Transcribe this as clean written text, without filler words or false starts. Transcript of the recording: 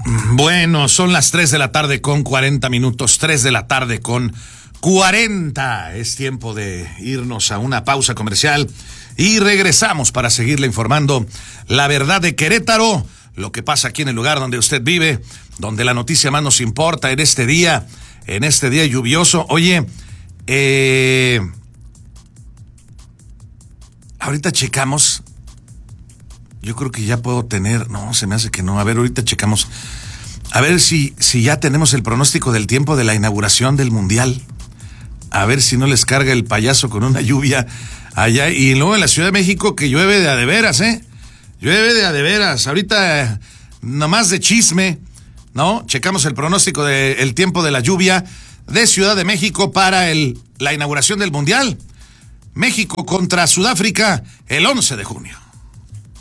Bueno, son las 3 de la tarde con 40 minutos, 3 de la tarde con 40. Es tiempo de irnos a una pausa comercial y regresamos para seguirle informando la verdad de Querétaro, lo que pasa aquí en el lugar donde usted vive, donde la noticia más nos importa en este día lluvioso. Oye, ahorita checamos. Yo creo que ya puedo tener... No, se me hace que no. A ver, ahorita checamos. A ver si ya tenemos el pronóstico del tiempo de la inauguración del Mundial. A ver si no les carga el payaso con una lluvia allá. Y luego en la Ciudad de México que llueve de a de veras, ¿eh? Llueve de a de veras. Ahorita, nomás de chisme, ¿no? Checamos el pronóstico del tiempo de la lluvia de Ciudad de México para la inauguración del Mundial. México contra Sudáfrica el 11 de junio.